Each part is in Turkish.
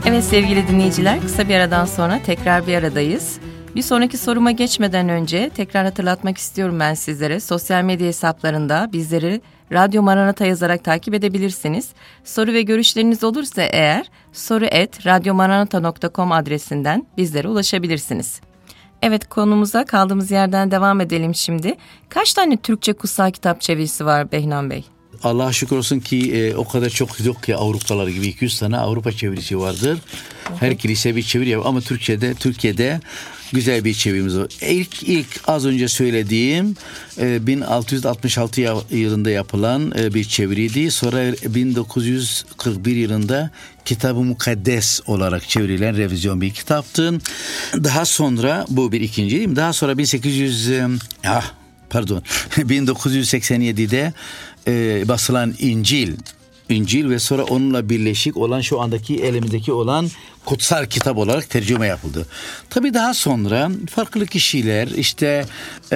Evet sevgili dinleyiciler, kısa bir aradan sonra tekrar bir aradayız. Bir sonraki soruma geçmeden önce tekrar hatırlatmak istiyorum ben sizlere. Sosyal medya hesaplarında bizleri Radyo Maranata yazarak takip edebilirsiniz. Soru ve görüşleriniz olursa eğer soru@radyomaranata.com adresinden bizlere ulaşabilirsiniz. Evet, konumuza kaldığımız yerden devam edelim şimdi. Kaç tane Türkçe kutsal kitap çevirisi var Behnan Bey? Allah'a şükür olsun ki o kadar çok yok ki Avrupalar gibi 200 tane Avrupa çevirisi vardır. Her kilise bir çeviri yapar ama Türkiye'de güzel bir çevirimiz var. İlk az önce söylediğim 1666 yılında yapılan bir çeviriydi. Sonra 1941 yılında Kitab-ı Mukaddes olarak çevrilen revizyon bir kitaptı. Daha sonra bu bir ikinci değil mi? Daha sonra 1987'de basılan İncil ve sonra onunla birleşik olan şu andaki elimizdeki olan kutsal kitap olarak tercüme yapıldı. Tabii daha sonra farklı kişiler işte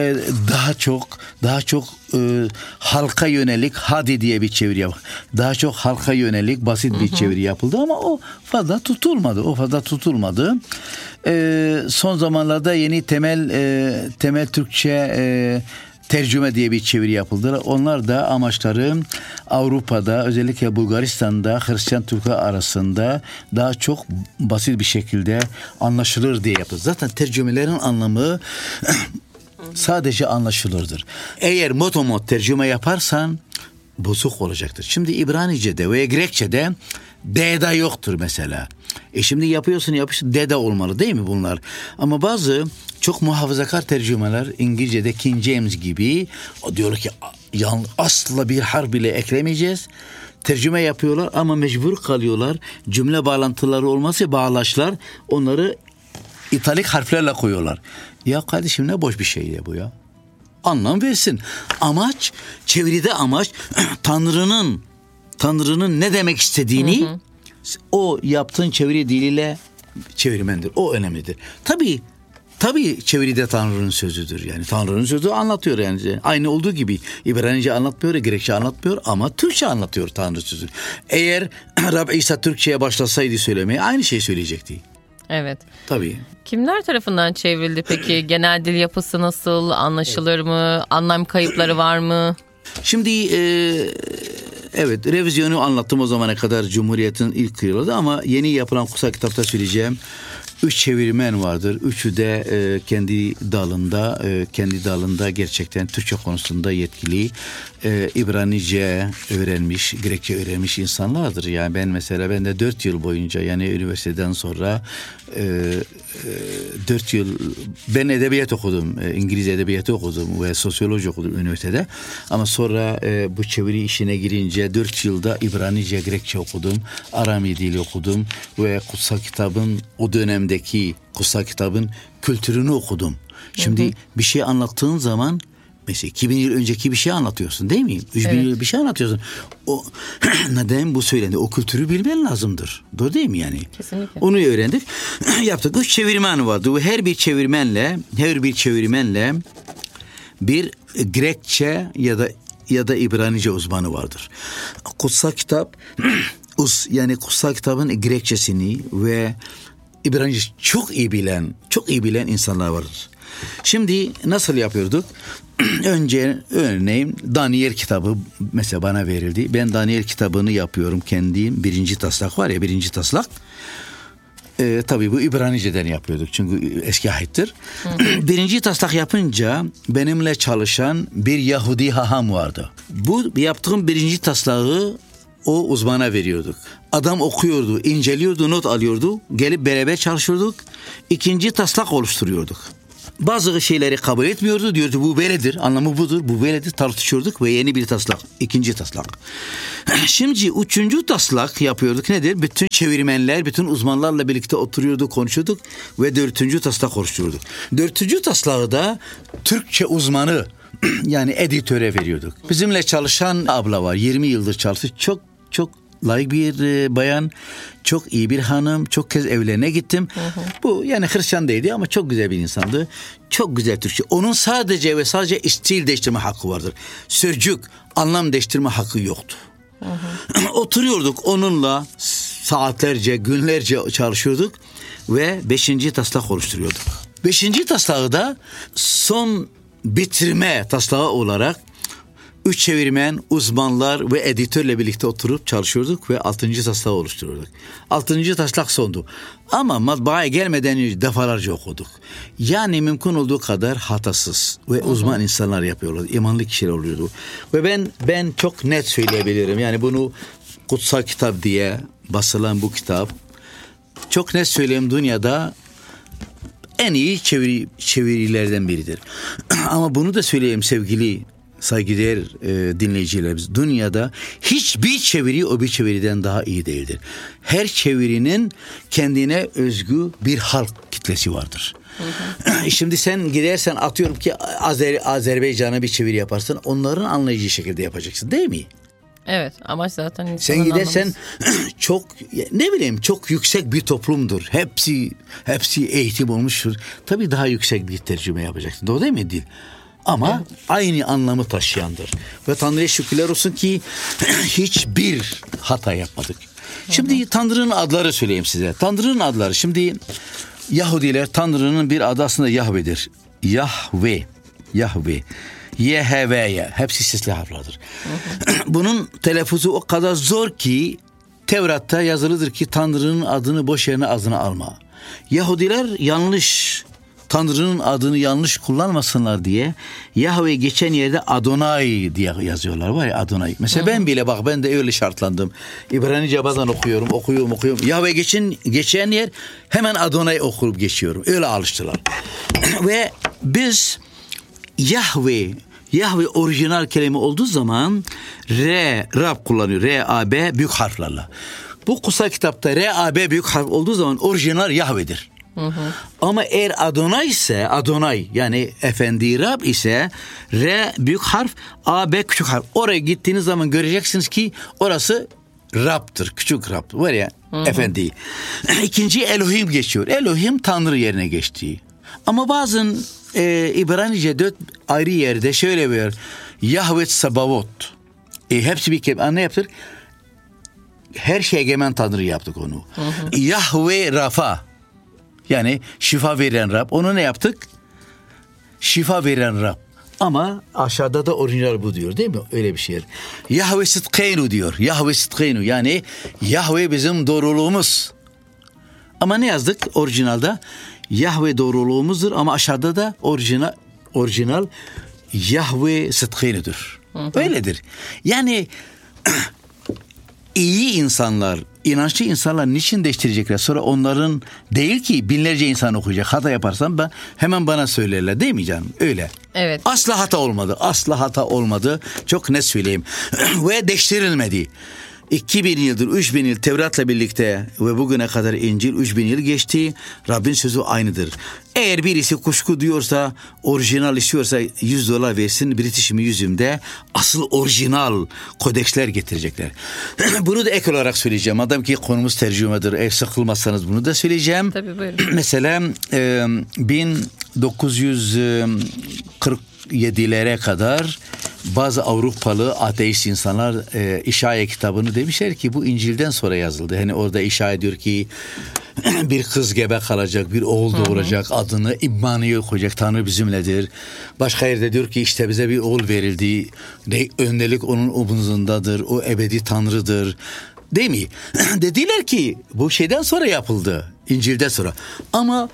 daha çok halka yönelik hadi diye bir çeviri yapıldı. Daha çok halka yönelik basit bir çeviri yapıldı ama o fazla tutulmadı. Son zamanlarda yeni temel Türkçe tercüme diye bir çeviri yapıldı. Onlar da amaçları Avrupa'da, özellikle Bulgaristan'da Hristiyan Türkler arasında daha çok basit bir şekilde anlaşılır diye yapıldı. Zaten tercümelerin anlamı sadece anlaşılırdır. Eğer motomot tercüme yaparsan bozuk olacaktır. Şimdi İbranice'de veya Grekçe'de D'da yoktur mesela. Şimdi yapıyorsun D'da olmalı değil mi bunlar? Ama bazı çok muhafazakar tercümeler İngilizce'de King James gibi diyor ki asla bir harf bile eklemeyeceğiz. Tercüme yapıyorlar ama mecbur kalıyorlar. Cümle bağlantıları olmazsa bağlaçlar onları italik harflerle koyuyorlar. Ya kardeşim ne boş bir şey ya bu ya. Anlam versin. Çeviride amaç Tanrı'nın ne demek istediğini o yaptığın çeviri diliyle çevirmendir. O önemlidir. Tabii çeviride Tanrı'nın sözüdür. Yani Tanrı'nın sözü anlatıyor yani. Aynı olduğu gibi İbranice anlatmıyor, Grekçe anlatmıyor ama Türkçe anlatıyor Tanrı sözü. Eğer Rab İsa Türkçe'ye başlasaydı söylemeye aynı şey söyleyecekti. Evet. Tabii. Kimler tarafından çevrildi peki? Genel dil yapısı nasıl? Anlaşılır mı? Anlam kayıpları var mı? Şimdi evet, revizyonu anlattım o zamana kadar Cumhuriyet'in ilk yılında ama yeni yapılan kutsal kitapta söyleyeceğim. 3 çevirmen vardır. Üçü de kendi dalında gerçekten Türkçe konusunda yetkili, İbranice öğrenmiş, Grekçe öğrenmiş insanlardır. Yani ben de 4 yıl boyunca yani üniversiteden sonra 4 yıl ben edebiyat okudum. İngiliz edebiyatı okudum ve sosyoloji okudum üniversitede. Ama sonra bu çeviri işine girince 4 yılda İbranice, Grekçe okudum. Arami dili okudum ve kutsal kitabın o dönemdeki kutsal kitabın kültürünü okudum. Şimdi bir şey anlattığın zaman mesela 2000 yıl önceki bir şey anlatıyorsun değil mi? 3000 yıl bir şey anlatıyorsun. O neden bu söylendi? O kültürü bilmen lazımdır. Doğru değil mi yani? Kesinlikle. Onu öğrendik. Yaptık. 3 çevirmen vardı ve her bir çevirmenle bir Grekçe ya da İbranice uzmanı vardır. Kutsal kitap yani kutsal kitabın Grekçesini ve İbranice çok iyi bilen insanlar vardır. Şimdi nasıl yapıyorduk? Önce örneğin Daniel kitabı mesela bana verildi. Ben Daniel kitabını yapıyorum kendim. 1. taslak var ya, 1. taslak. Tabii bu İbranice'den yapıyorduk çünkü eski ahittir. 1. taslak yapınca benimle çalışan bir Yahudi haham vardı. Bu yaptığım 1. taslağı o uzmana veriyorduk. Adam okuyordu, inceliyordu, not alıyordu. Gelip beraber çalışıyorduk. 2. taslak oluşturuyorduk. Bazı şeyleri kabul etmiyordu. Diyordu bu böyledir, anlamı budur, bu böyledir. Tartışıyorduk ve yeni bir taslak, 2. taslak. Şimdi 3. taslak yapıyorduk. Nedir? Bütün çevirmenler, bütün uzmanlarla birlikte oturuyorduk, konuşuyorduk ve 4. taslak oluşturuyorduk. 4. taslağı da Türkçe uzmanı yani editöre veriyorduk. Bizimle çalışan abla var. 20 yıldır çalışıyor. Çok layık bir bayan, çok iyi bir hanım, çok kez evlerine gittim. Bu yani Hristiyan değildi ama çok güzel bir insandı. Çok güzel Türkçe. Onun sadece ve sadece stil değiştirme hakkı vardır. Sözcük, anlam değiştirme hakkı yoktu. Oturuyorduk onunla saatlerce, günlerce çalışıyorduk ve 5. taslak oluşturuyorduk. 5. taslağı da son bitirme taslağı olarak 3 çevirmen, uzmanlar ve editörle birlikte oturup çalışıyorduk ve 6. taslağı oluşturuyorduk. 6. taslak sondu. Ama matbaaya gelmeden önce defalarca okuduk. Yani mümkün olduğu kadar hatasız ve uzman insanlar yapıyorlar. İmanlı kişiler oluyordu. Ve ben çok net söyleyebilirim. Yani bunu kutsal kitap diye basılan bu kitap, çok net söyleyeyim, dünyada en iyi çevirilerden biridir. Ama bunu da söyleyeyim sevgili saygıdeğer dinleyicilerimiz. Dünyada hiçbir çeviri o bir çeviriden daha iyi değildir. Her çevirinin kendine özgü bir halk kitlesi vardır. Şimdi sen gidersen, atıyorum ki Azerbaycan'a bir çeviri yaparsın, onların anlayacağı şekilde yapacaksın, değil mi? Evet, amaç zaten sen gidersen çok, ne bileyim, çok yüksek bir toplumdur. Hepsi eğitim olmuştur. Tabii daha yüksek bir tercüme yapacaksın. Doğru değil mi Dil? Ama aynı anlamı taşıyandır. Ve Tanrı'ya şükürler olsun ki hiçbir hata yapmadık. Şimdi Tanrı'nın adları söyleyeyim size. Tanrı'nın adları. Şimdi Yahudiler Tanrı'nın bir adı aslında Yahve'dir. Yahve. YHV'ye. Hepsi sesli harflerdir. Bunun telaffuzu o kadar zor ki Tevrat'ta yazılıdır ki Tanrı'nın adını boş yerine ağzına alma. Yahudiler Tanrı'nın adını yanlış kullanmasınlar diye Yahve geçen yerde Adonai diye yazıyorlar. Var ya, Adonai. Mesela ben bile, bak, ben de öyle şartlandım. İbranice bazen okuyorum. Yahve geçen yer hemen Adonai okuyup geçiyorum. Öyle alıştılar. Ve biz Yahve orijinal kelime olduğu zaman Rab kullanıyor. R-A-B büyük harflerle. Bu kutsal kitapta R-A-B büyük harf olduğu zaman orijinal Yahve'dir. Ama eğer Adonai yani Efendi Rab ise R büyük harf, A B küçük harf. Oraya gittiğiniz zaman göreceksiniz ki orası Rab'tır, küçük Rab. Var ya, Efendi. İkinci Elohim geçiyor. Elohim Tanrı yerine geçti. Ama bazen İbranice 4 ayrı yerde şöyle bir Yahve Sabavot. Hepsi bir kelime. Ne yaptık? Her şey egemen Tanrı yaptık onu. Yahve Rafa. Yani şifa veren Rab. Onu ne yaptık? Şifa veren Rab. Ama aşağıda da orijinal bu diyor, değil mi? Öyle bir şey. Yahve Sıtkeynu diyor. Yahve Sıtkeynu. Yani Yahve bizim doğruluğumuz. Ama ne yazdık orijinalda? Yahve doğruluğumuzdur ama aşağıda da orijinal Yahve Sıtkeynu'dur. Öyledir. Yani iyi insanlar, inançlı insanlar niçin değiştirecekler? Sonra onların değil ki binlerce insan okuyacak. Hata yaparsam hemen bana söylerler, değil mi canım? Öyle. Evet. Asla hata olmadı. Çok net söyleyeyim. Ve değiştirilmedi. 2000 yıldır, 3000 yıl Tevrat'la birlikte ve bugüne kadar İncil 3000 yıl geçti. Rabbin sözü aynıdır. Eğer birisi kuşku diyorsa, orijinal istiyorsa $100 versin. British Museum'de asıl orijinal kodeksler getirecekler. Bunu da ek olarak söyleyeceğim. Madem ki konumuz tercümedir. Eğer sıkılmazsanız bunu da söyleyeceğim. Tabii, buyurun. Mesela 1947'lere kadar bazı Avrupalı ateist insanlar İşaya kitabını demişler ki bu İncil'den sonra yazıldı. Hani orada İşaya diyor ki bir kız gebe kalacak, bir oğul doğuracak, adını İmmanuel koyacak, Tanrı bizimledir. Başka yerde diyor ki işte bize bir oğul verildi, öndelik onun omuzundadır, o ebedi Tanrı'dır. Değil mi? Dediler ki bu şeyden sonra yapıldı. İncil'den sonra. Ama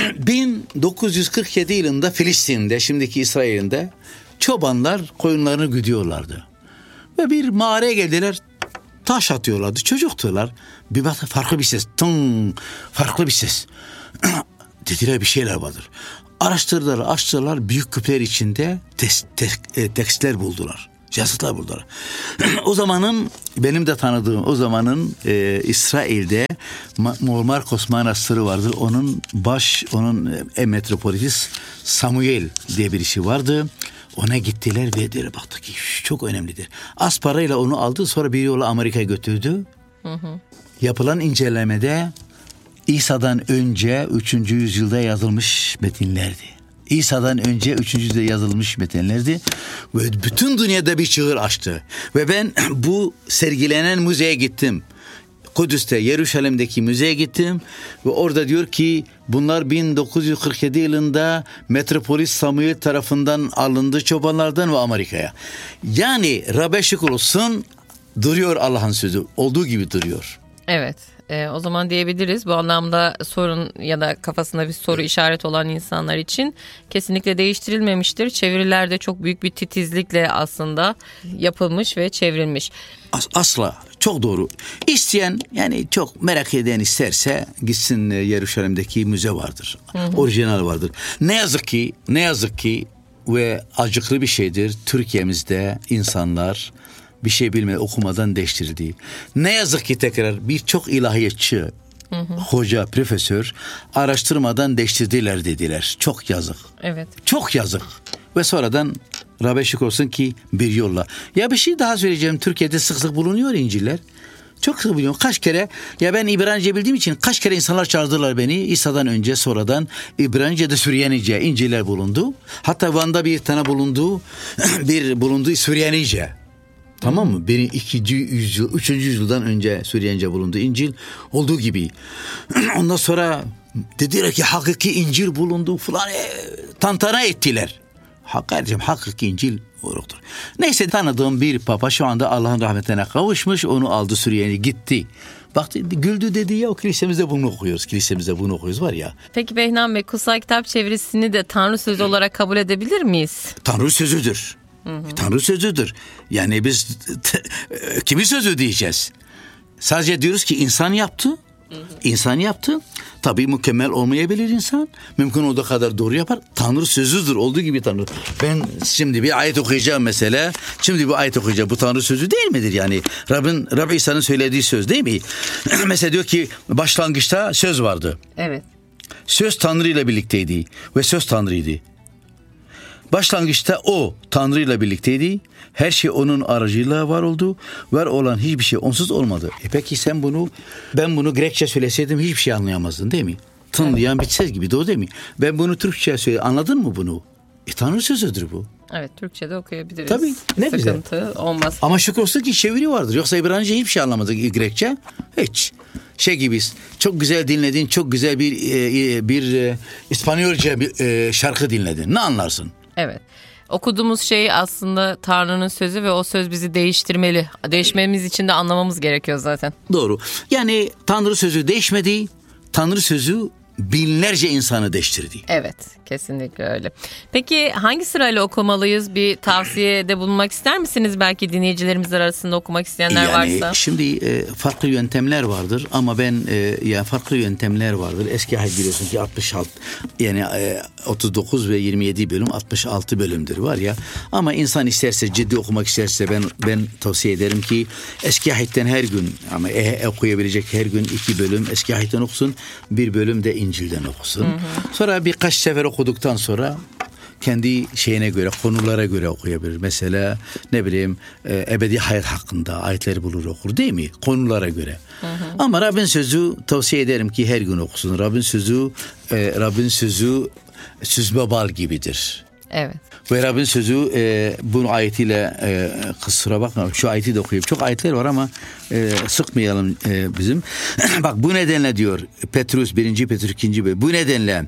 1947 yılında Filistin'de, şimdiki İsrail'de çobanlar koyunlarını güdüyorlardı. Ve bir mağaraya geldiler, taş atıyorlardı. Çocuktular. Bir bakın farklı bir ses. Farklı bir ses. Dediler bir şeyler vardır. Araştırdılar, açtılar. Büyük küpler içinde tekstler buldular. Yazıtlar buldular. O zamanın, benim de tanıdığım o zamanın İsrail'de Markos Manastırı vardır. Onun metropolis Samuel diye birisi vardı. Ona gittiler ve diye baktık ki çok önemlidir. Az parayla onu aldı, sonra bir yola Amerika'ya götürdü. Yapılan incelemede İsa'dan önce 3. yüzyılda yazılmış metinlerdi. İsa'dan önce 3. yüzyılda yazılmış metinlerdi. Ve bütün dünyada bir çığır açtı. Ve ben bu sergilenen müzeye gittim. Kudüs'te, Yeruşalim'deki müzeye gittim. Ve orada diyor ki bunlar 1947 yılında Metropolis Samuel tarafından alındı çobanlardan ve Amerika'ya. Yani Rab'be şükür olsun, duruyor Allah'ın sözü. Olduğu gibi duruyor. Evet. O zaman diyebiliriz bu anlamda sorun ya da kafasında bir soru işareti olan insanlar için kesinlikle değiştirilmemiştir. Çevirilerde çok büyük bir titizlikle aslında yapılmış ve çevrilmiş. Asla, çok doğru. İsteyen, yani çok merak eden isterse gitsin, Yeruşalim'deki müze vardır. Orijinal vardır. Ne yazık ki ve acıklı bir şeydir, Türkiye'mizde insanlar bir şey bilmeden, okumadan değiştirdi. Ne yazık ki tekrar birçok ilahiyatçı, hoca, profesör araştırmadan değiştirdiler dediler. Çok yazık. Evet. Çok yazık. Ve sonradan Rab'be şükür olsun ki bir yolla. Ya bir şey daha söyleyeceğim. Türkiye'de sık sık bulunuyor İncil'ler. Çok sık bulunuyor. Kaç kere, ya ben İbranice bildiğim için kaç kere insanlar çağırdılar beni. İsa'dan önce, sonradan İbranice'de, Süryanice İncil'ler bulundu. Hatta Van'da bir tane bulundu. bulundu Süryanice. Tamam mı? Benim 2. yüzyıl, 3. yüzyıldan önce Süryanice bulundu İncil. Olduğu gibi. Ondan sonra dediler ki hakiki İncil bulundu falan. Tantana ettiler. Kardeşim, hakiki İncil yoktur. Neyse, tanıdığım bir papa şu anda Allah'ın rahmetine kavuşmuş. Onu aldı Süryani'ye, gitti. Baktı, güldü, dedi ya o kilisemizde bunu okuyoruz. Kilisemizde bunu okuyoruz var ya. Peki Behnam Bey, kutsal kitap çevirisini de Tanrı sözü olarak kabul edebilir miyiz? Tanrı sözüdür. Tanrı sözüdür. Yani biz kimin sözü diyeceğiz? Sadece diyoruz ki insan yaptı. İnsan yaptı. Tabii mükemmel olmayabilir insan. Mümkün olduğu kadar doğru yapar. Tanrı sözüdür. Olduğu gibi Tanrı. Ben şimdi bir ayet okuyacağım mesela. Şimdi bu ayet okuyacağım. Bu Tanrı sözü değil midir? Yani Rab İsa'nın söylediği söz değil mi? Mesela diyor ki başlangıçta söz vardı. Evet. Söz Tanrı ile birlikteydi ve söz Tanrı'ydı. Başlangıçta o Tanrı ile birlikteydi. Her şey onun aracılığıyla var oldu. Var olan hiçbir şey onsuz olmadı. Peki ben bunu Grekçe söyleseydim hiçbir şey anlayamazdın değil mi? Tınlayan bir ses gibi, doğru değil mi? Ben bunu Türkçe söyleyeyim, anladın mı bunu? Tanrı sözüdür bu. Evet, Türkçe'de okuyabiliriz. Tabii, ne güzel. Sıkıntı olmaz. Ama şükür olsun ki çeviri vardır. Yoksa İbranice hiçbir şey anlamadık, Grekçe. Hiç. Gibiyiz. Çok güzel dinledin, çok güzel bir İspanyolca şarkı dinledin. Ne anlarsın? Evet. Okuduğumuz şey aslında Tanrı'nın sözü ve o söz bizi değiştirmeli. Değişmemiz için de anlamamız gerekiyor zaten. Doğru. Yani Tanrı sözü değişmedi. Tanrı sözü binlerce insanı değiştirdi. Evet, kesinlikle öyle. Peki hangi sırayla okumalıyız? Bir tavsiyede bulunmak ister misiniz? Belki dinleyicilerimiz arasında okumak isteyenler varsa. Şimdi farklı yöntemler vardır ama farklı yöntemler vardır. Eski ahit biliyorsun ki 66, yani 39 ve 27 bölüm, 66 bölümdür var ya. Ama insan isterse, ciddi okumak isterse ben tavsiye ederim ki eski ahitten her gün, ama okuyabilecek her gün 2 bölüm eski ahitten okusun. 1 bölüm de İncil'den okusun. Sonra birkaç sefer okuduktan sonra kendi şeyine göre, konulara göre okuyabilir. Mesela ne bileyim ebedi hayat hakkında ayetleri bulur okur değil mi? Konulara göre. Ama Rabbin sözü tavsiye ederim ki her gün okusun. Rabbin sözü süzme bal gibidir. Evet. Ve Rabbin sözü bu ayetiyle kusura bakma, şu ayeti de okuyayım. Çok ayetler var ama sıkmayalım bizim. Bak, bu nedenle diyor Petrus 1. Petrus 2. bölüm. Bu nedenle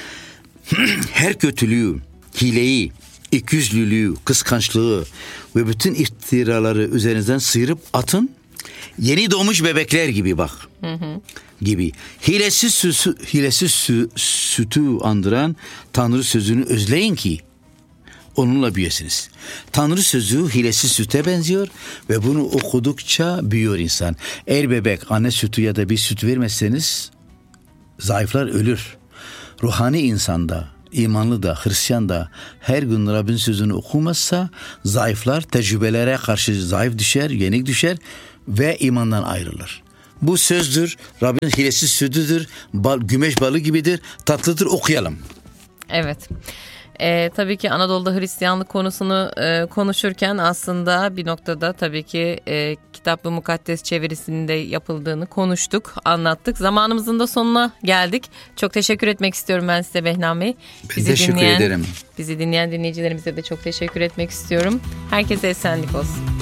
her kötülüğü, hileyi, ikiyüzlülüğü, kıskançlığı ve bütün iftiraları üzerinizden sıyırıp atın. Yeni doğmuş bebekler gibi bak. Gibi. Hilesiz sütü andıran Tanrı sözünü özleyin ki onunla büyüyesiniz. Tanrı sözü hilesiz süte benziyor ve bunu okudukça büyüyor insan. Eğer bebek anne sütü ya da bir süt vermezseniz zayıflar, ölür. Ruhani insanda, imanlı da, Hristiyan da her gün Rabbin sözünü okumazsa zayıflar, tecrübelere karşı zayıf düşer, yenik düşer ve imandan ayrılır. Bu sözdür, Rabbin hilesiz sütüdür, gümeş balı gibidir, tatlıdır, okuyalım. Evet. Tabii ki Anadolu'da Hristiyanlık konusunu konuşurken aslında bir noktada tabii ki Kitap-ı Mukaddes çevirisinde yapıldığını konuştuk, anlattık. Zamanımızın da sonuna geldik. Çok teşekkür etmek istiyorum ben size Behnam Bey. Teşekkür ederim. Bizi dinleyen dinleyicilerimize de çok teşekkür etmek istiyorum. Herkese esenlik olsun.